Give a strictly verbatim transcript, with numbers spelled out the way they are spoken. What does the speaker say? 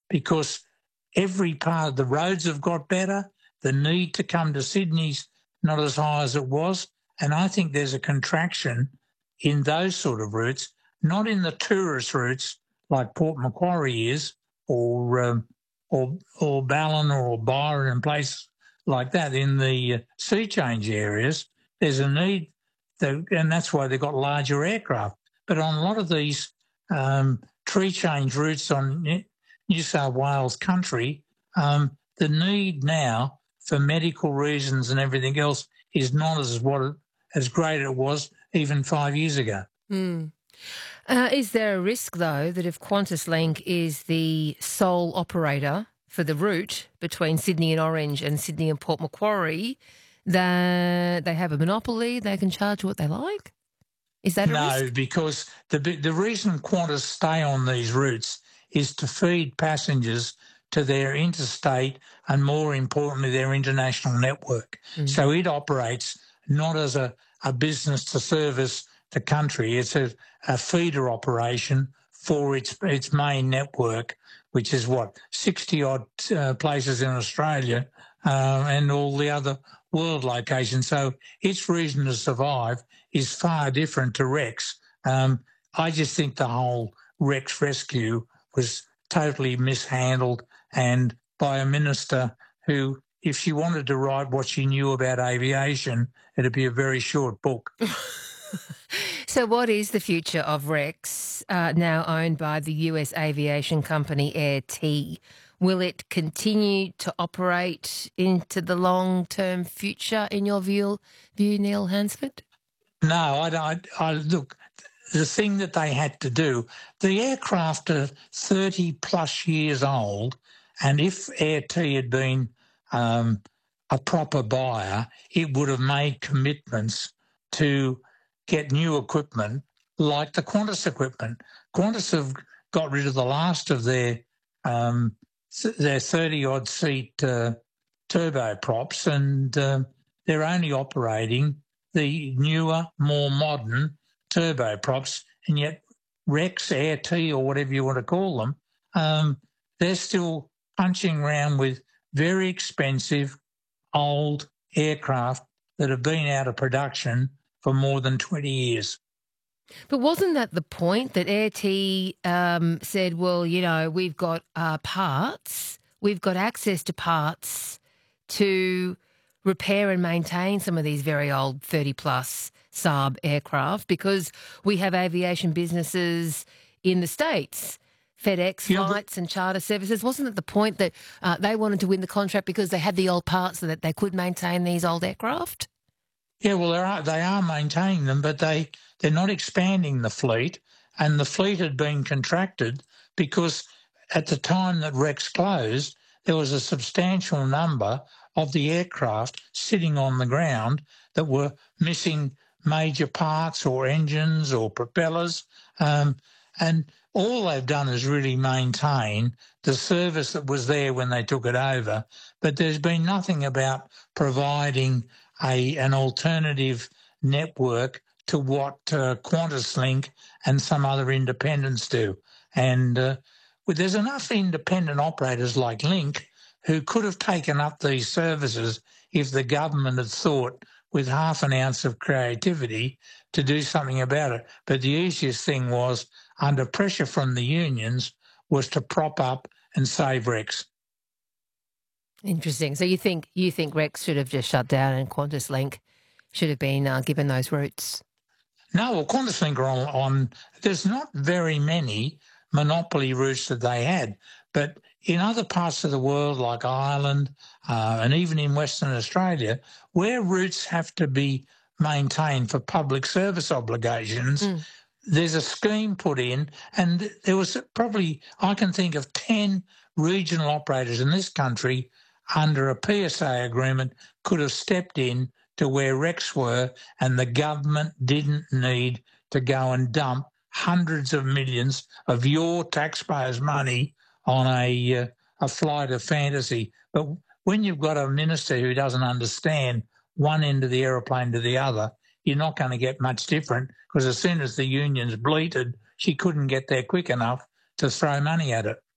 because every part of the roads have got better. The need to come to Sydney's not as high as it was. And I think there's a contraction in those sort of routes, not in the tourist routes like Port Macquarie is, or um, or or Ballina or Byron and places like that. In the uh, sea change areas, there's a need, to, and that's why they've got larger aircraft. But on a lot of these um, tree change routes on New South Wales country, um, the need now for medical reasons and everything else is not as what it, as great it was even five years ago. Mm. Uh, is there a risk, though, that if QantasLink is the sole operator for the route between Sydney and Orange and Sydney and Port Macquarie, that they have a monopoly, they can charge what they like? Is that a no, risk? No, because the the reason Qantas stay on these routes is to feed passengers to their interstate and, more importantly, their international network. Mm-hmm. So it operates not as a, a business to service the country. It's a, a feeder operation for its its main network, which is, what, sixty-odd uh, places in Australia uh, and all the other world locations. So its reason to survive is far different to Rex. Um, I just think the whole Rex rescue was totally mishandled, and by a minister who, if she wanted to write what she knew about aviation, it'd be a very short book. So what is the future of Rex, uh, now owned by the U S aviation company Air T? Will it continue to operate into the long-term future, in your view, view Neil Hansford? No, I don't. I, look, the thing that they had to do, the aircraft are thirty plus years old, and if Air T had been um, a proper buyer, it would have made commitments to get new equipment like the Qantas equipment. Qantas have got rid of the last of their um, their thirty-odd seat uh, turboprops, and uh, they're only operating the newer, more modern turboprops, and yet Rex, Air T, or whatever you want to call them, um, they're still punching around with very expensive, old aircraft that have been out of production for more than twenty years. But wasn't that the point, that Air T um, said, well, you know, we've got uh, parts, we've got access to parts to repair and maintain some of these very old thirty plus Saab aircraft, because we have aviation businesses in the States, FedEx Yeah, flights and charter services. Wasn't it the point that uh, they wanted to win the contract because they had the old parts so that they could maintain these old aircraft? Yeah, well, they are, they are maintaining them, but they, they're not expanding the fleet, and the fleet had been contracted because at the time that Rex closed, there was a substantial number of the aircraft sitting on the ground that were missing major parts or engines or propellers, um, and all they've done is really maintain the service that was there when they took it over, but there's been nothing about providing a an alternative network to what uh, QantasLink and some other independents do. And uh, well, there's enough independent operators like Link who could have taken up these services if the government had thought with half an ounce of creativity to do something about it. But the easiest thing was, under pressure from the unions, was to prop up and save Rex. Interesting. So you think you think Rex should have just shut down and QantasLink should have been uh, given those routes? No, well, QantasLink are on, on, there's not very many monopoly routes that they had, but in other parts of the world like Ireland uh, and even in Western Australia, where routes have to be maintained for public service obligations, mm. there's a scheme put in, and there was probably, I can think of ten regional operators in this country under a P S A agreement could have stepped in to where Rex were, and the government didn't need to go and dump hundreds of millions of your taxpayers' money on a uh, a flight of fantasy. But when you've got a minister who doesn't understand one end of the aeroplane to the other, you're not going to get much different, because as soon as the unions bleated, she couldn't get there quick enough to throw money at it.